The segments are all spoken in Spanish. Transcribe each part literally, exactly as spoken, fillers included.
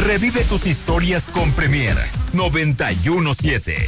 Revive tus historias con Premier noventa y uno siete.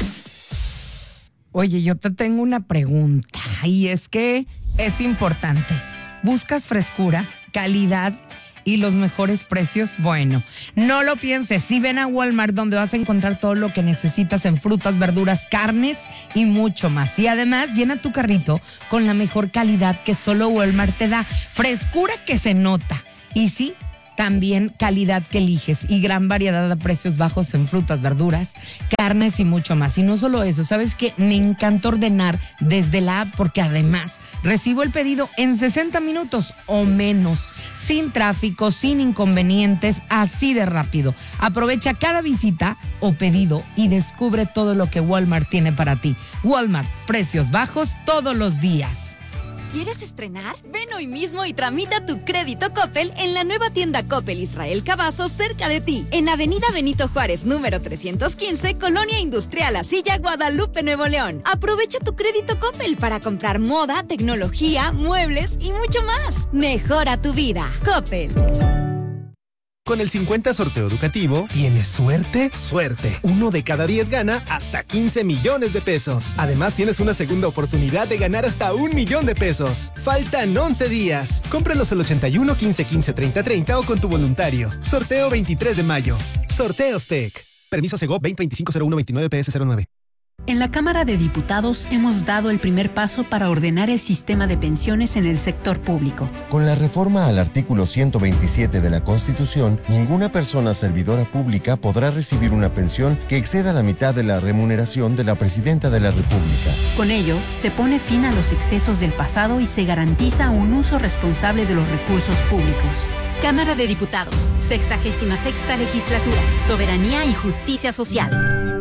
Oye, yo te tengo una pregunta y es que es importante. ¿Buscas frescura, calidad y los mejores precios? Bueno, no lo pienses. Sí, ven a Walmart, donde vas a encontrar todo lo que necesitas en frutas, verduras, carnes y mucho más. Y además, llena tu carrito con la mejor calidad que solo Walmart te da. Frescura que se nota. Y sí, también calidad que eliges y gran variedad a precios bajos en frutas, verduras, carnes y mucho más. Y no solo eso, ¿sabes qué? Me encanta ordenar desde la app porque además recibo el pedido en sesenta minutos o menos, sin tráfico, sin inconvenientes, así de rápido. Aprovecha cada visita o pedido y descubre todo lo que Walmart tiene para ti. Walmart, precios bajos todos los días. ¿Quieres estrenar? Ven hoy mismo y tramita tu crédito Coppel en la nueva tienda Coppel Israel Cavazo cerca de ti, en Avenida Benito Juárez, número trescientos quince, Colonia Industrial Asilla, Guadalupe, Nuevo León. Aprovecha tu crédito Coppel para comprar moda, tecnología, muebles y mucho más. Mejora tu vida. Coppel. Con el cincuenta sorteo educativo, ¿tienes suerte? Suerte. Uno de cada diez gana hasta quince millones de pesos. Además, tienes una segunda oportunidad de ganar hasta un millón de pesos. Faltan once días. Cómpralos al ochenta y uno, quince, quince, treinta, treinta o con tu voluntario. Sorteo veintitrés de mayo. Sorteos Tech. Permiso Segov veinte veinticinco cero uno veintinueve P S cero nueve. En la Cámara de Diputados hemos dado el primer paso para ordenar el sistema de pensiones en el sector público. Con la reforma al artículo ciento veintisiete de la Constitución, ninguna persona servidora pública podrá recibir una pensión que exceda la mitad de la remuneración de la Presidenta de la República. Con ello, se pone fin a los excesos del pasado y se garantiza un uso responsable de los recursos públicos. Cámara de Diputados, sexagésima sexta legislatura, Soberanía y Justicia Social.